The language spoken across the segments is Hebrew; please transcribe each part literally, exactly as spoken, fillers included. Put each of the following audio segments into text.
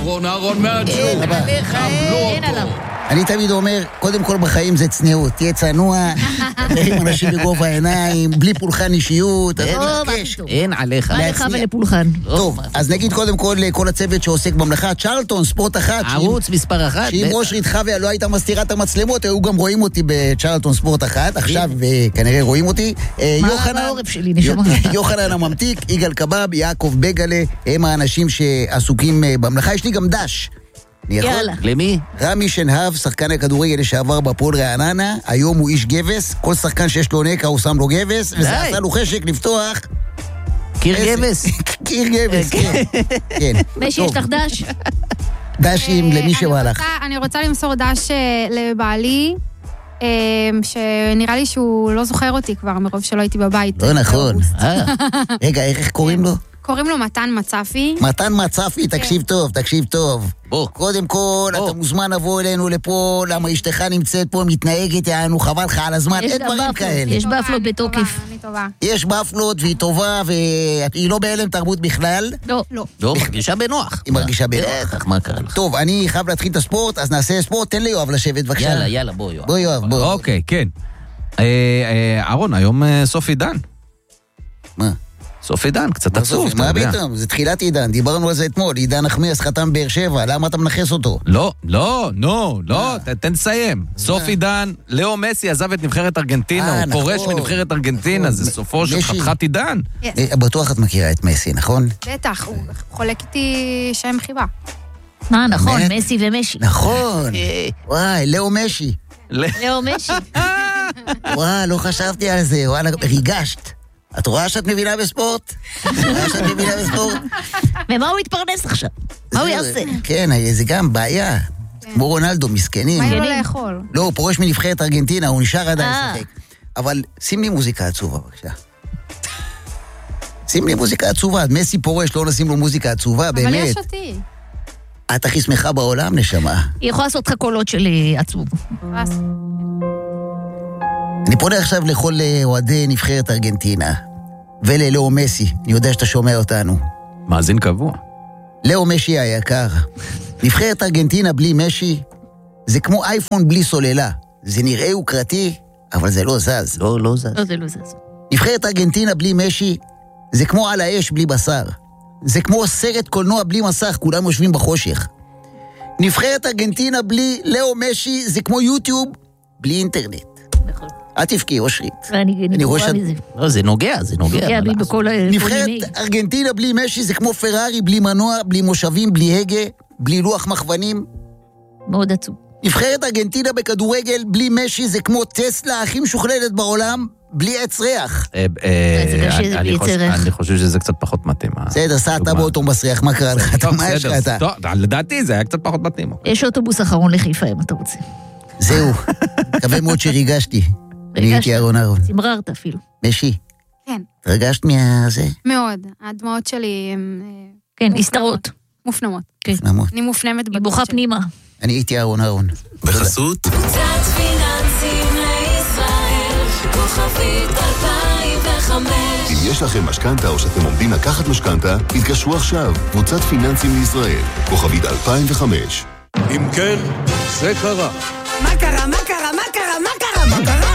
אהרון, אהרון מהג'ו. אין עליך, אין עליו. אני תמיד אומר, קודם כל בחיים זה צניעות, תהיה צנוע, תראים אנשים בגובה העיניים, בלי פולחן אישיות, אין עליך. מה לך ולפולחן? טוב, אז נגיד קודם כל לכל הצוות שעוסק במלאכה, צ'רלטון, ספורט אחת. ערוץ מספר אחת. שאם ראש ריתחביה לא הייתה מסתירה את המצלמות, היו גם רואים אותי בצ'רלטון ספורט אחת, עכשיו כנראה רואים אותי. מה בעורף שלי, נשמע? יוחנן הממתיק, יגאל קבב, יעקב בגלה, הם האנשים שעסוקים במלאכה. יש לי גם דש. יאללה. למי? רמי שנהב, שחקן הכדורגל לשעבר בפועל רעננה, היום הוא איש גבס, כל שחקן שיש לו נקע הוא שם לו גבס, וזה עשה לו חשק לפתוח... קיר גבס? קיר גבס, כן. משי, יש לך דש? דשים למי שבהלך. אני רוצה למסור דש לבעלי, שנראה לי שהוא לא זוכר אותי כבר, מרוב שלא הייתי בבית. לא נכון. רגע, איך קוראים לו? קוראים לו מתן מצפי. מתן מצפי, תקשיב טוב, תקשיב טוב. בוא. קודם כל, אתה מוזמן לבוא אלינו לפה, למה אשתך נמצאת פה, מתנהגת, יענו, חבל לך על הזמן, אין דברים כאלה. יש באפלות בתוקף. אני טובה. יש באפלות והיא טובה, והיא לא בהלם תרבות בכלל. לא. לא. לא, מרגישה בנוח. היא מרגישה בנוח. בטח, מה קרה לך? טוב, אני חייב להתחיל את הספורט, אז נעשה ספורט, תן ליואב לשבת, בבקשה. יאללה, יאללה, בוא יואב. בוא יואב, בוא. אוקיי, כן. אהרון, היום סוף עידן. מה? סוף עידן, קצת עצוב, אתה מה יודע. פתאום? זה תחילת עידן, דיברנו על זה אתמול, עידן נחמיאס חתם באר שבע, למה אתה מנחס אותו? לא, לא, לא, לא, תן לסיים. סוף עידן, לאו מסי עזב את נבחרת ארגנטינה, הוא פורש מנבחרת ארגנטינה, זה סופו של חתיכת עידן. בטוח את מכירה את מסי, נכון? בטח, הוא חולק איתי שם חיבה. מה, נכון, מסי ומשי. נכון, וואי, לאו משי. לאו משי. וואי, לא חשבתי על זה, וואלה, ריגשת. את רואה שאת מבינה בספורט? את רואה שאת מבינה בספורט? ומה הוא יתפרנס עכשיו? מה הוא יעשה? כן, זה גם בעיה. כמו רונלדו, מסכנים. מה יהיה לו לאכול? לא, הוא פורש מנבחרת ארגנטינה, הוא נשאר עדיין לשחק. אבל שים לי מוזיקה עצובה, בבקשה. שים לי מוזיקה עצובה, מסי פורש, לא נשים לו מוזיקה עצובה, באמת. אבל יש אותי. את הכי שמחה בעולם, נשמה. היא יכולה לעשות לך קולות של עצוב. אני פונה עכשיו לכל אוהדי נבחרת ארגנטינה, וללאו מסי, אני יודע שאתה שומע אותנו. מאזין קבוע. לאו משי היקר, נבחרת ארגנטינה בלי משי, זה כמו אייפון בלי סוללה. זה נראה יוקרתי, אבל זה לא זז. לא, לא זז. לא, זה לא זז. נבחרת ארגנטינה בלי משי, זה כמו על האש בלי בשר. זה כמו סרט קולנוע בלי מסך, כולם יושבים בחושך. נבחרת ארגנטינה בלי לאו משי, זה כמו יוטיוב בלי אינטרנט. נכון. אל תפקי, אושרית. אני רואה מזה. לא, זה נוגע, זה נוגע. נוגע בי בכל... נבחרת ארגנטינה בלי משי זה כמו פרארי, בלי מנוע, בלי מושבים, בלי הגה, בלי לוח מכוונים. מאוד עצוב. נבחרת ארגנטינה בכדורגל בלי משי זה כמו טסלה הכי משוכללת בעולם, בלי עץ ריח. אני חושב שזה קצת פחות מתאים. בסדר, סעתה באוטו מסריח, מה קרה לך? מה יש לך אתה? לדעתי זה היה קצת פחות מתאים. יש אוטובוס אחרון לחיפה, אם אתה רוצה. זהו, מקווה מאוד שריגשתי. אני הייתי אהרון אהרון. צמררת אפילו. משי. כן. הרגשת מהזה? מאוד. הדמעות שלי הן... כן, הסתרות. מופנמות. מופנמות. אני מופנמת בגוף שלי. בוכה פנימה. אני הייתי אהרון אהרון. בחסות? קבוצת פיננסים לישראל, כוכבית אלפיים וחמש. אם יש לכם משכנתה או שאתם עומדים לקחת משכנתה, התקשרו עכשיו. קבוצת פיננסים לישראל, כוכבית אלפיים וחמש. אם כן, זה קרה. מה קרה? מה קרה? מה קרה? מה קרה? מה קרה?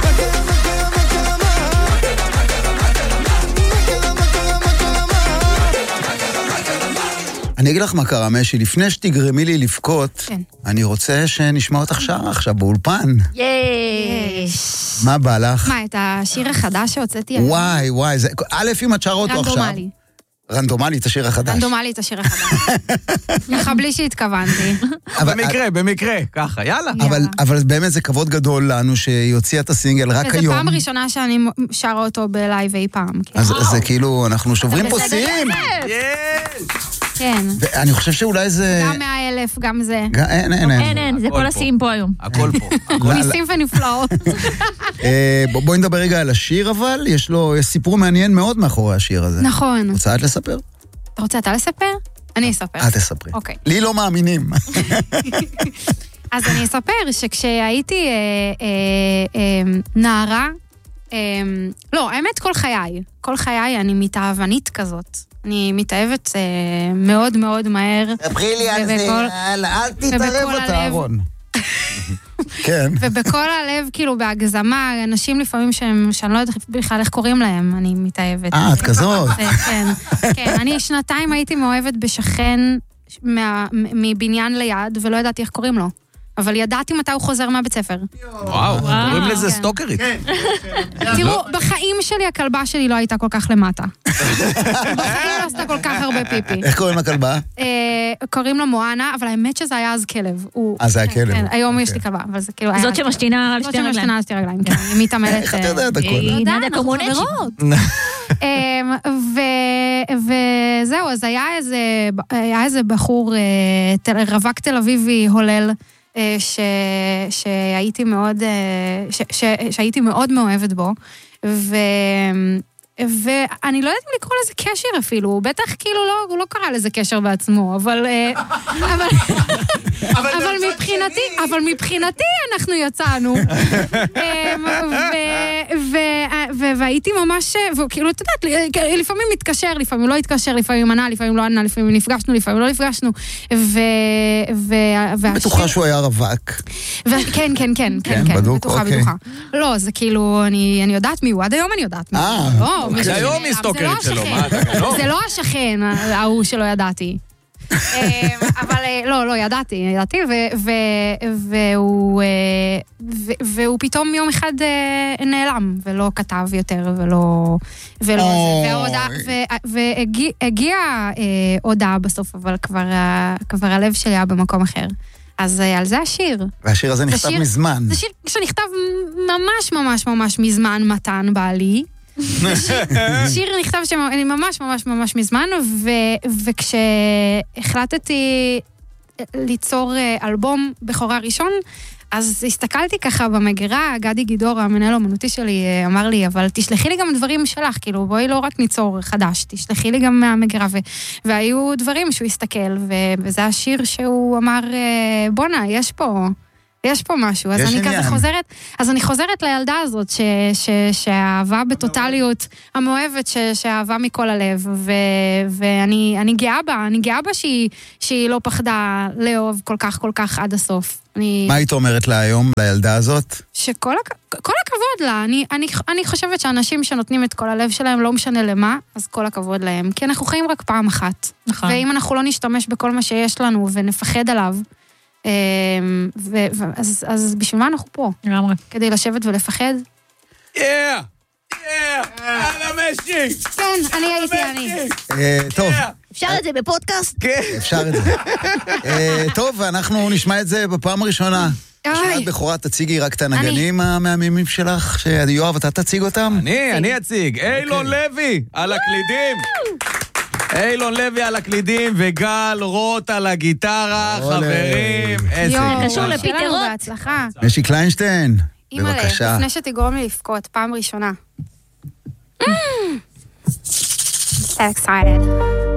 אני אגיד לך מה קרה, משי, לפני שתגרמי לי לבכות, אני רוצה שנשמע אותך שרה עכשיו באולפן. יש. מה בא לך? מה, את השיר החדש שהוצאתי? וואי, וואי, א' אם את שרה אותו עכשיו. רנדומלי. רנדומלי את השיר החדש. רנדומלי את השיר החדש. לך בלי שהתכוונתי. במקרה, במקרה, ככה, יאללה. אבל באמת זה כבוד גדול לנו שיוציאה את הסינגל רק היום. זו פעם ראשונה שאני שרה אותו בלייב אי פעם. אז זה כאילו, אנחנו שוברים פה שיאים. כן. ואני חושב שאולי זה... גם מאה אלף, גם זה. אין, אין, אין, אין, זה כל השיאים פה היום. הכל פה. ניסים ונפלאות. בואי נדבר רגע על השיר, אבל יש לו סיפור מעניין מאוד מאחורי השיר הזה. נכון. רוצה את לספר? אתה רוצה אתה לספר? אני אספר. את תספרי. אוקיי. לי לא מאמינים. אז אני אספר שכשהייתי נערה, לא, האמת כל חיי, כל חיי אני מתאהבנית כזאת. אני מתאהבת אה, מאוד מאוד מהר. דברי לי על זה, אל תתערב אותה, אהרון. כן. ובכל הלב, כאילו, בהגזמה, אנשים לפעמים שהם, שאני לא יודעת בכלל איך קוראים להם, אני מתאהבת. אה, את כזאת. כן, כן. אני שנתיים הייתי מאוהבת בשכן מבניין ליד, ולא ידעתי איך קוראים לו. אבל ידעתי מתי הוא חוזר מהבית ספר. וואו, קוראים לזה סטוקרית. תראו, בחיים שלי הכלבה שלי לא הייתה כל כך למטה. בחיים לא עשתה כל כך הרבה פיפי. איך קוראים לכלבה? קוראים לו מואנה, אבל האמת שזה היה אז כלב. אה, זה היה כלב. היום יש לי כלבה, אבל זה כאילו... זאת שמשתינה על שתי רגליים. זאת שמשתינה על שתי רגליים, כן. היא מתעמלת... איך את יודעת הכל? היא נדע קומונצ'י. וזהו, אז היה איזה בחור, רווק תל אביבי הולל, ש... שהייתי מאוד, ש... ש... שהייתי מאוד מאוהבת בו, ו... ואני לא יודעת אם לקרוא לזה קשר אפילו, הוא בטח כאילו לא, הוא לא קרא לזה קשר בעצמו, אבל, אבל, אבל מבחינתי, אבל מבחינתי אנחנו יצאנו, והייתי ממש, וכאילו, אתה יודעת, לפעמים מתקשר, לפעמים לא התקשר, לפעמים ענה, לפעמים לא ענה, לפעמים נפגשנו, לפעמים לא נפגשנו, ו... בטוחה שהוא היה רווק. כן, כן, כן, כן, בטוחה, בטוחה. לא, זה כאילו, אני יודעת מי הוא, עד היום אני יודעת מי הוא. זה היום מסטוקרית שלו, מה אתה לא? זה לא השכן, ההוא שלא ידעתי. אבל לא, לא, ידעתי, ידעתי, והוא פתאום יום אחד נעלם, ולא כתב יותר, ולא... והגיעה הודעה בסוף, אבל כבר הלב שלי היה במקום אחר. אז על זה השיר. והשיר הזה נכתב מזמן. זה שיר שנכתב ממש ממש ממש מזמן, מתן בעלי. שיר נכתב שאני ממש ממש ממש מזמן, וכשהחלטתי ליצור אלבום בכורה ראשון, אז הסתכלתי ככה במגירה, גדי גידור, המנהל האומנותי שלי, אמר לי, אבל תשלחי לי גם דברים שלך, כאילו, בואי לא רק ניצור חדש, תשלחי לי גם מהמגירה, והיו דברים שהוא הסתכל, וזה השיר שהוא אמר, בונה, יש פה... יש פה משהו, אז אני כזה חוזרת, אז אני חוזרת לילדה הזאת, שהאהבה בטוטליות, המאוהבת שהאהבה מכל הלב, ואני גאה בה, אני גאה בה שהיא לא פחדה לאהוב כל כך כל כך עד הסוף. מה היית אומרת לה היום, לילדה הזאת? שכל הכבוד לה, אני חושבת שאנשים שנותנים את כל הלב שלהם, לא משנה למה, אז כל הכבוד להם, כי אנחנו חיים רק פעם אחת, ואם אנחנו לא נשתמש בכל מה שיש לנו ונפחד עליו, אז בשביל מה אנחנו פה? כדי לשבת ולפחד? יאה! יאה! על המשי! כן, אני הייתי אני. טוב. אפשר את זה בפודקאסט? כן. אפשר את זה. טוב, ואנחנו נשמע את זה בפעם הראשונה. בשעת בכורה תציגי רק את הנגנים המהממים שלך, שיואב, אתה תציג אותם? אני, אני אציג. אילון לוי, על הקלידים. אילון לוי על הקלידים וגל רוט על הגיטרה, חברים. איזה קשור לפיטרות. בהצלחה. משי קליינשטיין, בבקשה. לפני שתגרום לי לפקות, פעם ראשונה. So excited.